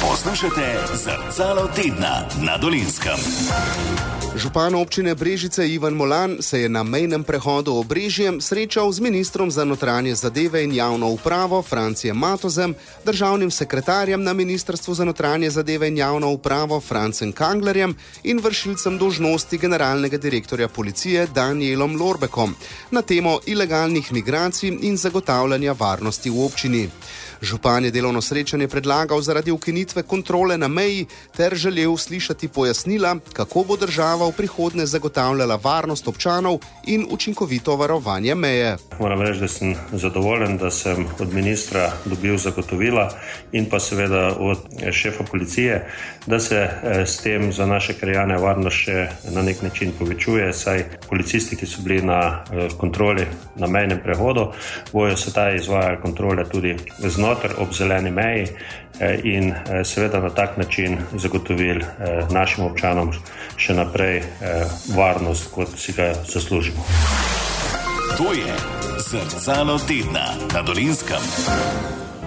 Poslušate Zrcalo tedna na Dolenjskem. Župan občine Brežice Ivan Molan se je na mejnem prehodu Obrežje srečal z ministrom za notranje zadeve in javno upravo Francijem Matozem, državnim sekretarjem na Ministrstvu za notranje zadeve in javno upravo Francem Kanglerjem in vršilcem dolžnosti generalnega direktorja policije Danielom Lorbekom na temo ilegalnih migracij in zagotavljanja varnosti v občini. Župan je delovno srečanje predlagal zaradi ukinitve kontrole na meji ter želel slišati pojasnila, kako bo država v prihodnje zagotavljala varnost občanov in učinkovito varovanje meje. Moram reči, da sem zadovoljen, da sem od ministra dobil zagotovila in pa seveda od šefa policije, da se s tem za naše krajane varnost še na nek način povečuje, saj policisti, ki so bili na kontroli na mejnem prehodu, bojo se ta izvajali kontrole tudi znotraj ob zeleni meji in seveda na tak način zagotovili našim občanom še naprej varnost, kot si ga zaslužimo. To je Zrcalo tedna na Dolenjskem.